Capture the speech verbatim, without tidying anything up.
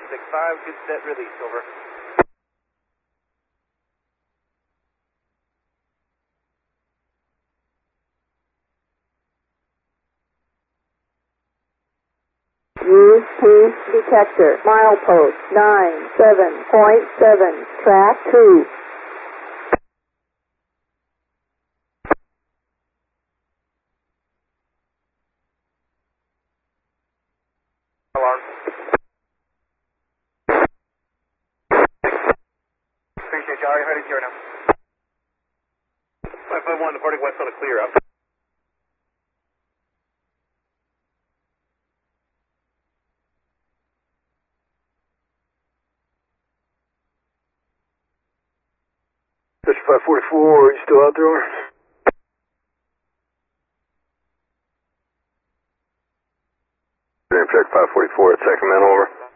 six five, good set release, over. Use P detector, milepost nine seven point seven, track two. Alarm. Appreciate you, Ari, ready to hear now. five five one, departing west on a clear up. five forty-four, are you still out there, over? Impact five forty-four at Sacramento, over.